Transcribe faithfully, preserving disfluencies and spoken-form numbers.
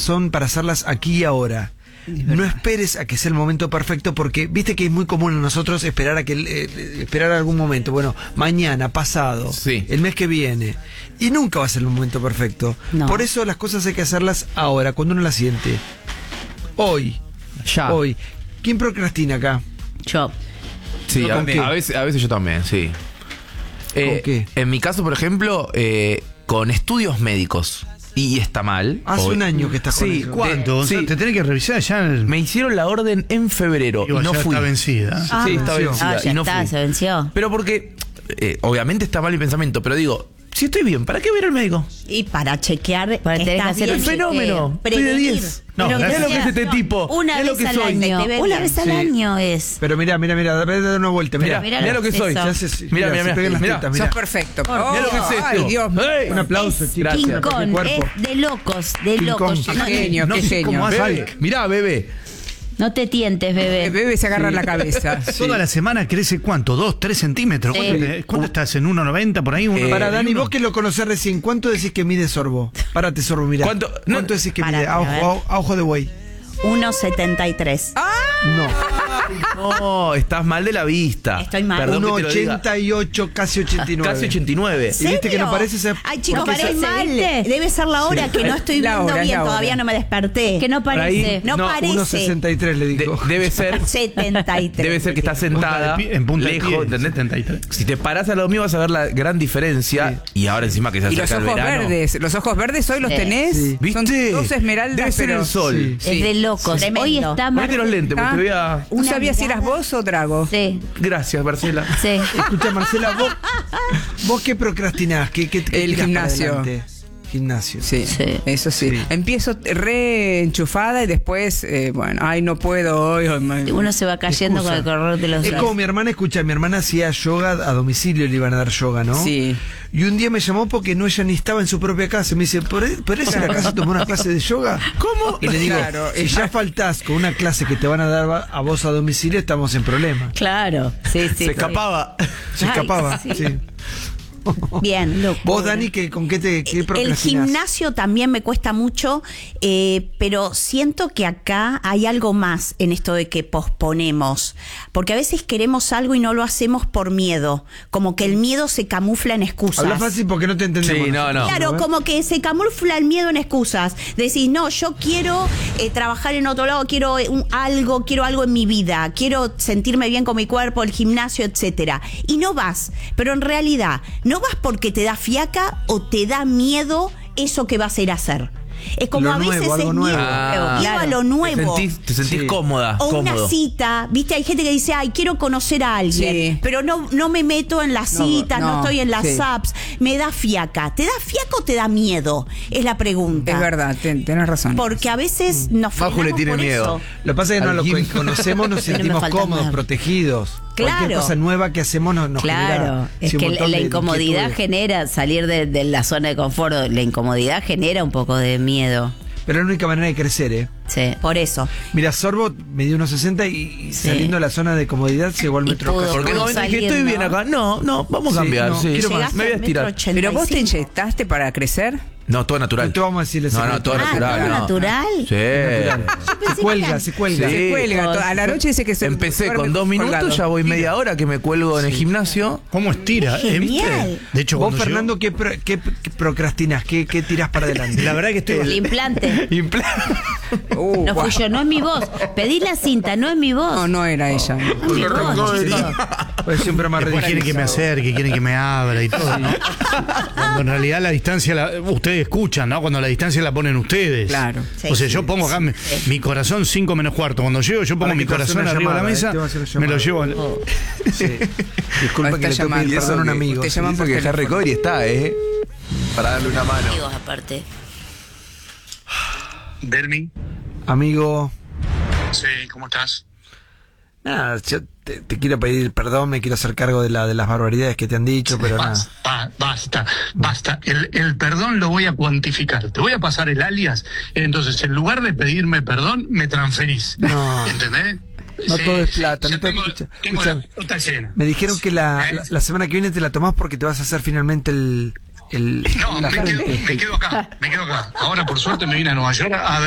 son para hacerlas aquí y ahora. No esperes a que sea el momento perfecto, porque viste que es muy común en nosotros esperar a que eh, esperar algún momento. Bueno, mañana, pasado, sí. el mes que viene. Y nunca va a ser el momento perfecto. No. Por eso las cosas hay que hacerlas ahora, cuando uno las siente. Hoy. Ya. Hoy. ¿Quién procrastina acá? Yo. Sí, ¿Con a, qué? a veces, a veces yo también, sí. Eh, qué? En mi caso, por ejemplo, eh, con estudios médicos. Y está mal. Hace Hoy. un año que estás con Sí, eso. ¿Cuánto? de- O sea, sí. te tenés que revisar ya. El... Me hicieron la orden en febrero Digo, y no ya fui. está vencida. Ah, sí, está venció. vencida Ah, ya y no está, fui. se venció. Pero porque, eh, obviamente está mal mi pensamiento, pero digo, si estoy bien, ¿para qué voy a ir al médico? Y para chequear Para que tener que estás hacer bien, ¡El fenómeno! eh, Estoy de prevenir. diez. No, Pero gracias. Es lo que es este no, tipo. Una es lo vez que al soy. año. Te ve Una bien. vez al Sí. año es. Pero mira, mira, mira, dame dar una vuelta, mira. Mira, Mirá mira lo que es soy. eso. Se hace- Mira, mira, mira, se pegan las mira. tetas, Sos mira. perfecto. Por Mira lo que es esto. Ay, Dios mío. ¡Ey! Un aplauso, Es chicos. King Gracias, Kong, qué cuerpo. es de locos, de King locos. Kong. No, Qué genio, no qué sé genio. cómo hace. Bebe, mirá, bebé. no te tientes, El bebé. bebé se agarra en la cabeza. Toda la semana crece ¿cuánto? ¿Dos, tres centímetros? Sí. ¿Cuánto, te- cuánto estás? ¿En uno noventa por ahí? Uno Eh, Para Dani, uno? vos que lo conocés recién, ¿cuánto decís que mide Sorbo? Párate, Sorbo, mira. ¿Cuánto? No. ¿Cuánto decís que Parate, mide? A a ojo, ver. a- a ojo de buey. uno setenta y tres. No. No, estás mal de la vista. Estoy mal. Perdón uno que te lo diga. ochenta y ocho, casi ochenta y nueve. Casi ochenta y nueve. ¿Y viste que no parece ser- Ay, chicos, porque parece se- mal. ¿viste? Debe ser la hora que no estoy La viendo hora, es bien. la hora. Todavía no me desperté. Que no parece. No, No, parece. uno sesenta y tres le De- digo. debe ser. setenta y tres. Debe ser que estás sentada, Punta de pie- en punta de lejos, pie, ¿entendés? setenta y tres. Si te parás al lado mío vas a ver la gran diferencia. Y ahora encima que se Y los acerca el ojos verano. verdes. Los ojos verdes hoy los Sí. tenés. Sí. ¿Viste? Son dos esmeraldas, Debe ser pero... el sol. Sí. Es de locos. Tremendo. Hoy está más. Ponete los lentes, porque Ah. te voy a... ¿No Una sabías si mirada. eras vos o Drago? Sí, Gracias, Marcela. sí. Escucha, Marcela, vos, vos qué procrastinás, qué, qué, qué El tirás para gimnasio. adelante? Gimnasio. Sí, Sí. eso sí. Sí. Empiezo re enchufada y después, eh, bueno, ay, no puedo hoy. hoy me- Uno se va cayendo Excusa. con el correr de los Es días. como mi hermana, escucha, mi hermana hacía yoga a domicilio, le iban a dar yoga, ¿no? Sí. Y un día me llamó porque no, ella ni estaba en su propia casa. Me dice, ¿pero, pero esa es la casa y tomó una clase de yoga? ¿Cómo? Y le digo, Claro, si es- ya faltás con una clase que te van a dar a vos a domicilio, estamos en problema. Claro, sí, sí. Se sí. escapaba. Se Ay, escapaba, sí. sí. Bien. Vos, Dani, ¿qué, ¿con qué te qué El procrastinás? gimnasio también me cuesta mucho, eh, pero siento que acá hay algo más en esto de que posponemos, porque a veces queremos algo y no lo hacemos por miedo, como que el miedo se camufla en excusas. Habla fácil porque no te entendemos. Sí, no, no. Claro, ¿eh? como que se camufla el miedo en excusas. Decís, no, yo quiero eh, trabajar en otro lado, quiero eh, un- algo, quiero algo en mi vida, quiero sentirme bien con mi cuerpo, el gimnasio, etcétera. Y no vas, pero en realidad no vas porque te da fiaca o te da miedo eso que vas a ir a hacer. Es como Lo a veces nuevo, algo es nuevo. miedo, Ah. ir a lo Te nuevo. sentís, te sentís Sí. cómoda, O cómodo. una cita, viste, hay gente que dice, ay, quiero conocer a alguien, Sí. pero no, no me meto en las No, citas, no, no, estoy en las sí. apps, me da fiaca. ¿Te da fiaca o te da miedo? Es la pregunta. Es verdad, ten- tenés razón. Porque a veces nos Majo le frenamos tiene por miedo. eso. Lo que pasa es que no Al lo gym. que conocemos, nos No me sentimos falta cómodos, nada. protegidos. Claro. Cualquier cosa nueva que hacemos nos, nos Claro, genera, es sí, un que montón la de incomodidad inquietudes. genera, salir de, de la zona de confort, la incomodidad genera un poco de miedo. Pero es la única manera de crecer, ¿eh? Sí. Por eso. Mira, Sorbo medió unos sesenta y, y Sí. saliendo de la zona de comodidad llegó al Y metro pudo- casi. Porque no, Puedo dije, estoy salir, bien ¿no? acá. No, no, vamos a Sí, cambiar. no, sí. quiero más. Llegaste Me voy a al estirar. metro ochenta y ¿Pero vos te cinco. inyectaste para crecer? No, todo natural. Esto vamos a decirle No, no, secreto. todo Ah, natural. ¿todo no. natural? Sí. Se cuelga, se cuelga. Sí. Se cuelga. Cosa. to- A la noche dice que se Empecé duerme con dos minutos, colgado. ya voy media hora que me cuelgo en el gimnasio. ¿Cómo estira? Qué eh, ¿viste? genial. De hecho, Vos, cuando Fernando, ¿qué, pro- qué, qué procrastinás? ¿Qué, ¿Qué tirás para llegó- adelante? la verdad que estoy... El implante. Impla- Uh, No fui guau. yo, no es mi voz. Pedí la cinta, no es mi voz. No, no era ella. No es mi voz, chicos. Pues siempre más Después quieren que me acerque, quieren que me abra y todo, ¿no? Cuando en realidad la distancia, la, ustedes escuchan, ¿no? Cuando la distancia la ponen ustedes. Claro. O sea, yo pongo acá mi, mi corazón cinco menos cuarto. Cuando llego, yo pongo Para que mi te hace corazón una arriba de la llamada, mesa, eh, te va a hacer una me lo llamada. llevo... al- Sí. Disculpa Está que le tengo que llamando. pedir perdón a un amigo. Te sí. llaman Eso por que Harry teléfono. Cory está, ¿eh? Para darle una mano. Amigos, aparte. Bernie, Amigo, sí, ¿cómo estás? nada, yo te, te quiero pedir perdón, me quiero hacer cargo de, la, de las barbaridades que te han dicho, pero nada. Basta, basta, basta. El, el perdón lo voy a cuantificar. Te voy a pasar el alias. Entonces, en lugar de pedirme perdón, me transferís. No. ¿Entendés? No todo es plata, ya no todo- tengo, escucha, tengo escucha. la puta llena. Me dijeron que la, ¿Eh? la, la semana que viene te la tomás porque te vas a hacer finalmente el... el No, la me quedo, frente. me quedo acá, me quedo acá. Ahora, por suerte, me vine a Nueva York a